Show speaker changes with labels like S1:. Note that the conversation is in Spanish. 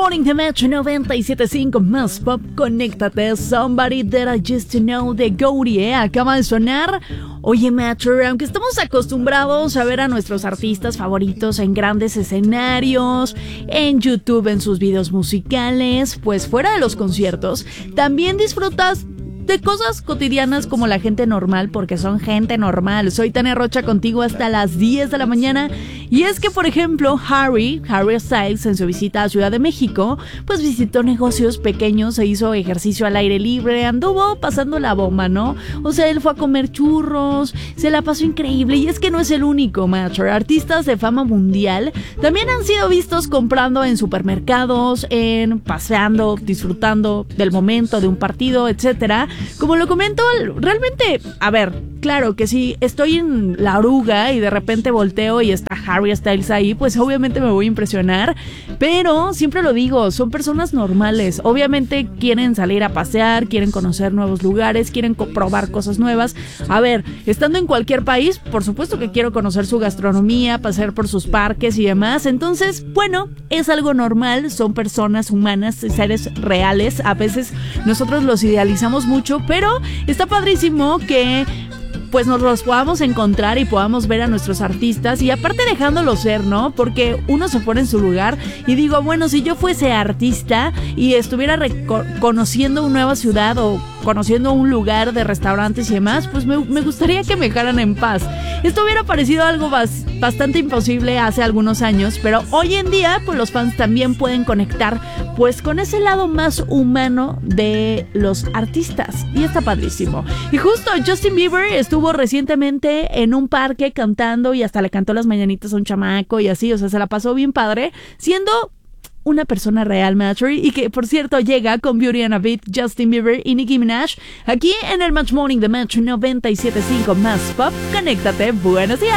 S1: Morning de Metro 97.5 más pop. Conéctate. Somebody That I Used to Know de Gourie acaba de sonar. Oye, Metro, aunque estamos acostumbrados a ver a nuestros artistas favoritos en grandes escenarios, en YouTube, en sus videos musicales, pues fuera de los conciertos, también disfrutas de cosas cotidianas como la gente normal, porque son gente normal. Soy Tania Rocha contigo hasta las 10 de la mañana. Y es que, por ejemplo, Harry Styles, en su visita a Ciudad de México, pues visitó negocios pequeños, se hizo ejercicio al aire libre, anduvo pasando la bomba, ¿no? O sea, él fue a comer churros, se la pasó increíble. Y es que no es el único, macho. Artistas de fama mundial también han sido vistos comprando en supermercados, paseando, disfrutando del momento de un partido, etcétera. Como lo comento, realmente, a ver, claro que si estoy en la oruga y de repente volteo y está Harry Styles ahí, pues obviamente me voy a impresionar, pero siempre lo digo, son personas normales, obviamente quieren salir a pasear, quieren conocer nuevos lugares, quieren probar cosas nuevas. A ver, estando en cualquier país, por supuesto que quiero conocer su gastronomía, pasear por sus parques y demás. Entonces, bueno, es algo normal, son personas humanas, seres reales. A veces nosotros los idealizamos mucho, pero está padrísimo que pues nos los podamos encontrar y podamos ver a nuestros artistas y aparte dejándolos ser, ¿no? Porque uno se pone en su lugar y digo, bueno, si yo fuese artista y estuviera conociendo una nueva ciudad o conociendo un lugar de restaurantes y demás, pues me gustaría que me dejaran en paz. Esto hubiera parecido algo bastante imposible hace algunos años, pero hoy en día pues los fans también pueden conectar pues con ese lado más humano de los artistas y está padrísimo. Y justo Justin Bieber estuvo recientemente en un parque cantando y hasta le cantó las mañanitas a un chamaco y así, o sea, se la pasó bien padre, siendo una persona real, Metro, y que por cierto llega con Beauty and a Beat, Justin Bieber y Nicki Minaj, aquí en el Match Morning de Metro 97.5 más pop. Conéctate, buenos días.